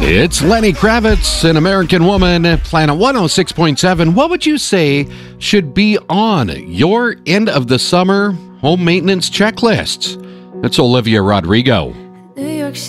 It's Lenny Kravitz, an American Woman, Planet 106.7. What would you say should be on your end of the summer home maintenance checklists? That's Olivia Rodrigo.